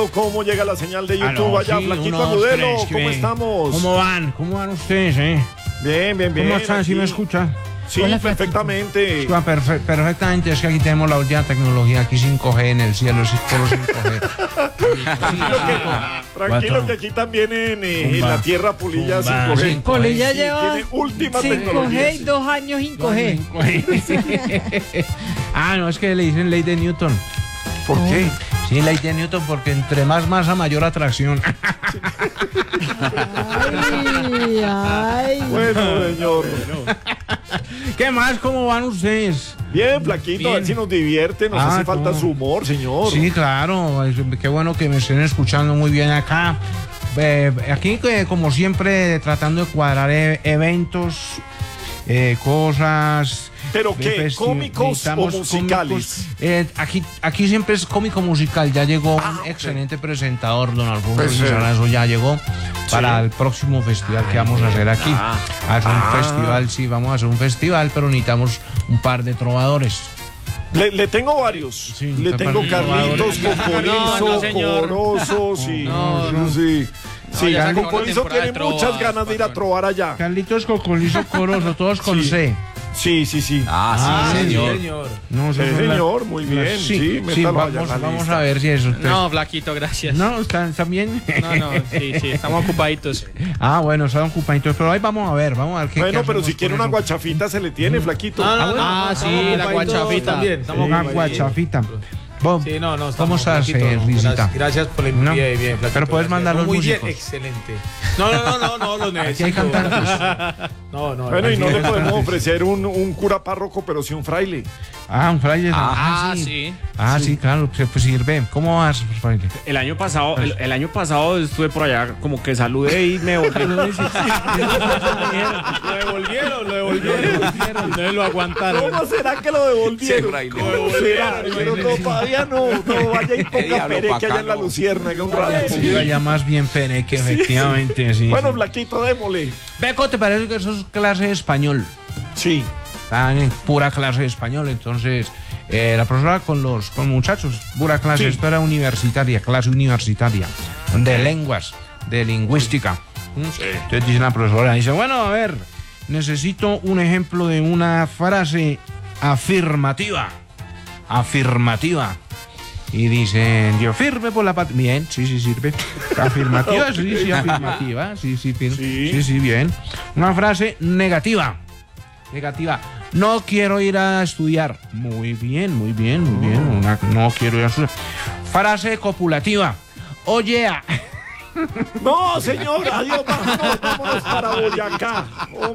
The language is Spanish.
¿Cómo llega la señal de YouTube Aló, allá? sí, Flaquito 1, 2, Agudelo, 3, ¿cómo bien. estamos? ¿Cómo van? ¿Cómo van ustedes, Bien, bien, bien. ¿Cómo están? ¿Sí aquí. me escuchan? Sí, Hola, perfectamente. Sí, perfectamente, es que aquí tenemos la última tecnología, aquí 5G en el cielo, es por 5G. Tranquilo que aquí también en la tierra Pulilla 5G. Polilla Sí, lleva tiene última 5G tecnología. y 2 años 5G. Ah, no, es que le dicen ley de Newton. ¿Por qué? Sí, ley de Newton, porque entre más masa, mayor atracción. Ay, ay. Bueno, señor. ¿Qué más? ¿Cómo van ustedes? Bien, Flaquito, a ver Bien. si nos divierte, nos hace falta no. su humor, señor. Sí, claro, qué bueno que me estén escuchando muy bien acá. Aquí, como siempre, tratando de cuadrar eventos, cosas. ¿Pero qué? ¿Cómicos o necesitamos musicales? Aquí siempre es cómico musical. Ya llegó un ok. excelente presentador, don Alfonso Pues, Lizarazo, ya llegó para el próximo festival que vamos a hacer aquí. Hacer un festival, sí, vamos a hacer un festival, pero necesitamos un par de trovadores. Le tengo varios. Sí, Le te tengo parece Carlitos, Cocolizo, No, señor. Corozo, sí. Sí. Sí, ya se acabó la Cocolizo temporada tiene de muchas trovas, ganas de ir a patrón. trobar allá. Carlitos, Cocolizo, Corozo, todos con Sí. C. Sí, sí, sí. Ah, sí, señor. No, Sí, esos son señor, muy bien. Sí, métalo allá en la vamos lista. a ver si eso. No, Flaquito, gracias. No, ¿están bien? No, sí, estamos ocupaditos. Ah, bueno, están ocupaditos, pero ahí vamos a ver qué Bueno, qué pero hacemos si quiere con una eso. guachafita se le tiene, Flaquito. Sí, la guachafita. también. Una guachafita. Vos, Sí, no, ¿Cómo estás, Flaquito, Risita? Gracias por la No. bien, bien, Flaquito, Pero puedes gracias. mandar los Muy músicos. bien, excelente. No, lo necesito. Aquí hay cantantes. No. Bueno, y no Así le es, podemos antes. ofrecer un cura párroco, pero sí un fraile. Un fraile. Sí. Sí, claro, pues sirve. ¿Cómo vas, fraile? El año pasado, el año pasado estuve por allá, como que saludé y me volví. Lo devolvieron. No lo aguantaron. ¿Cómo será que lo devolvieron? Sí, fraile. ¿Cómo será? Pero no, todavía no vaya y ponga diablo Pere que allá en la bacano. Luciérnaga un rato. Ya más bien pene que efectivamente, sí. Bueno, Flaquito, démosle. Beco, ¿te parece que eso es clase de español? Sí. Están en pura clase de español, entonces la profesora con muchachos, pura clase, Sí. esto era clase universitaria, de lenguas, de lingüística. Entonces dice la profesora, dice, bueno, a ver, necesito un ejemplo de una frase afirmativa. Y dicen, yo firme por la patria. Bien, sí, sirve. Afirmativa, sí, afirmativa. Sí, bien. Una frase negativa. No quiero ir a estudiar. Muy bien. No quiero ir a estudiar. Frase copulativa. Oye. No, señor, adiós, vámonos para Boyacá.